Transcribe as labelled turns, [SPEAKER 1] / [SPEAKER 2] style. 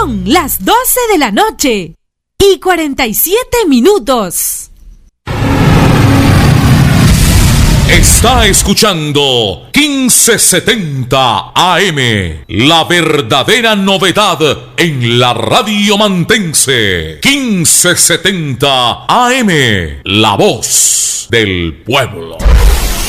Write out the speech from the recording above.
[SPEAKER 1] Son las 12 de la noche y 47 minutos.
[SPEAKER 2] Está escuchando 1570 AM, la verdadera novedad en la radio mantense. 1570 AM, la voz del pueblo.